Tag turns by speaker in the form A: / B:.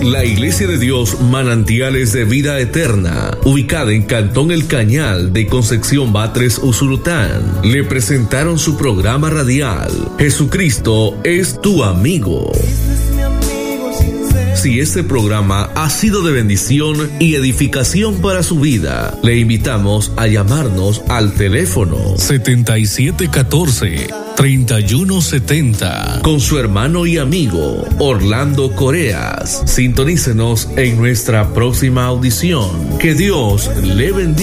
A: La Iglesia de Dios Manantiales de Vida Eterna, ubicada en Cantón El Cañal de Concepción Batres, Usulután, le presentaron su programa radial Jesucristo es tu amigo. Si este programa ha sido de bendición y edificación para su vida, le invitamos a llamarnos al teléfono 7714-3170 con su hermano y amigo Orlando Coreas. Sintonícenos en nuestra próxima audición. Que Dios le bendiga.